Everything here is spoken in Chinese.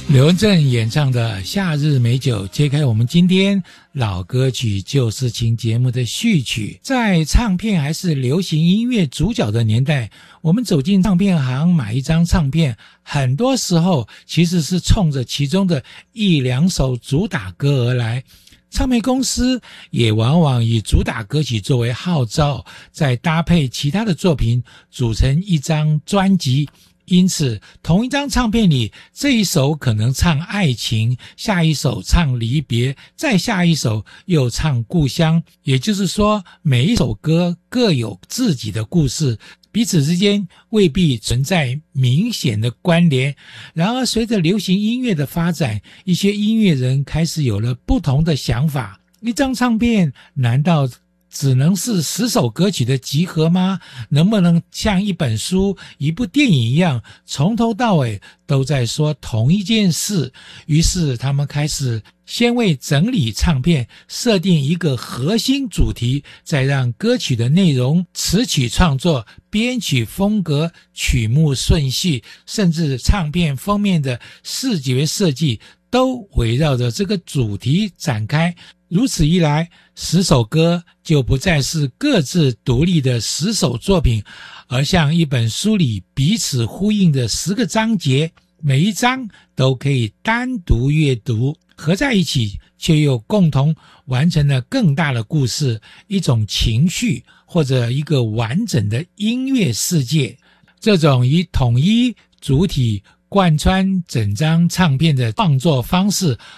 刘文正演唱的《夏日美酒》揭开我们今天老歌曲旧事情节目的序曲。在唱片还是流行音乐主角的年代，我们走进唱片行买一张唱片，很多时候其实是冲着其中的一两首主打歌而来。唱片公司也往往以主打歌曲作为号召，再搭配其他的作品组成一张专辑。因此同一张唱片里，这一首可能唱爱情，下一首唱离别，再下一首又唱故乡。也就是说，每一首歌各有自己的故事，彼此之间未必存在明显的关联。然而随着流行音乐的发展，一些音乐人开始有了不同的想法。一张唱片难道只能是10首歌曲的集合吗？能不能像一本书、一部电影一样，从头到尾都在说同一件事？于是他们开始先为整理唱片设定一个核心主题，再让歌曲的内容、词曲创作、编曲风格、曲目顺序，甚至唱片封面的视觉设计都围绕着这个主题展开。如此一来，10首歌就不再是各自独立的10首作品，而像一本书里彼此呼应的10个章节，每一章都可以单独阅读，合在一起却又共同完成了更大的故事，一种情绪或者一个完整的音乐世界。这种以统一主体贯穿整张唱片的创作方式，